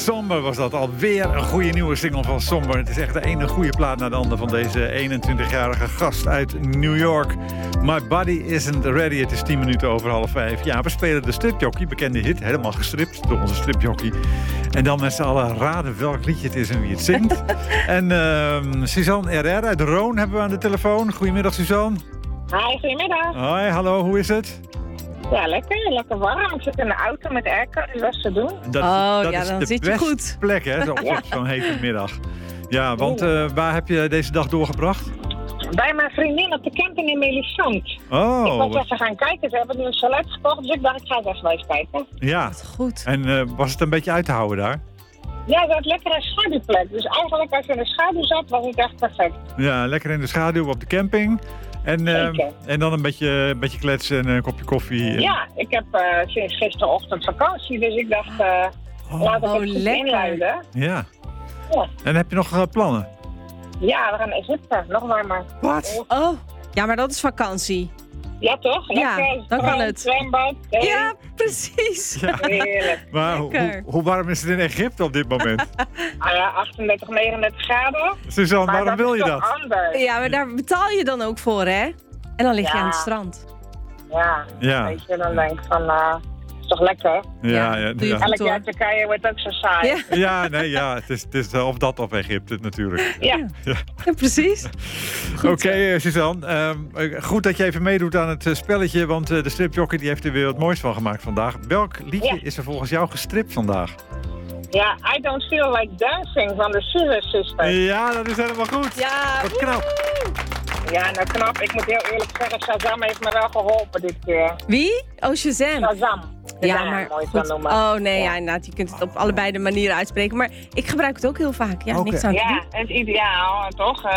Somber was dat. Alweer een goede nieuwe single van Somber. Het is echt de ene goede plaat na de andere van deze 21-jarige gast uit New York. My Body Isn't Ready. Het is 10 minuten over 4:30. Ja, we spelen de stripjockey. Bekende hit, helemaal gestript door onze stripjockey. En dan met z'n allen raden welk liedje het is en wie het zingt. En Suzanne R.R. uit Roon hebben we aan de telefoon. Goedemiddag, Suzanne. Hi, goedemiddag. Hoi, hallo, hoe is het? Ja, lekker warm. Ik zit in de auto met airco, dus wat te doen. Dat ja, is dan de zit je beste goed. plek, hè, zo op zo'n hete middag. Ja, want waar heb je deze dag doorgebracht? Bij mijn vriendin op de camping in Melisande. Oh. Ik was even gaan kijken. Ze hebben nu een chalet gekocht, dus ik dacht, ik ga eens even eens kijken. Ja. Goed. En was het een beetje uit te houden daar? Ja, ze had lekker een schaduwplek. Dus eigenlijk als je in de schaduw zat, was het echt perfect. Ja, lekker in de schaduw op de camping. En dan een beetje kletsen en een kopje koffie. Ja, ik heb sinds gisterochtend vakantie, dus ik dacht, laat ik het goed lekker. inluiden. Ja. Ja. En heb je nog plannen? Ja, we gaan naar Egypte, nog warmer. Wat? Oh, ja, maar dat is vakantie. Ja, toch? Ja, Lekker, dan kan het. zwembad. Thee. Ja, precies. Ja. Heerlijk. Maar Lekker. hoe warm is het in Egypte op dit moment? Ah ja, 38, 39 graden. Suzanne, Maar waarom wil je is dat? toch anders? Ja, maar daar betaal je dan ook voor, hè? En dan lig je Ja. aan het strand. Ja, Ja. weet je, dan denk ik van, is toch lekker? Ja. doe je Elk hoor. jaar Turkije wordt ook zo saai. Ja, Ja, nee, ja. Het is of dat of Egypte natuurlijk. Ja. ja, precies. Goed. Oké, Suzanne. Goed dat je even meedoet aan het spelletje, want de stripjockey die heeft er weer wat moois van gemaakt vandaag. Welk liedje Ja. is er volgens jou gestript vandaag? Ja, I Don't Feel Like Dancing van de Scissor Sisters. Ja, dat is helemaal goed. Ja, Wat knap. Ja, nou knap. Ik moet heel eerlijk zeggen, Shazam heeft me wel geholpen dit keer. Wie? Oh, Shazam. Shazam. Ja, maar mooi goed. noemen. Oh nee, ja, inderdaad. Je kunt het op allebei de manieren uitspreken. Maar ik gebruik het ook heel vaak. Ja, Oké. niks aan te doen. Ja, het is ideaal, toch?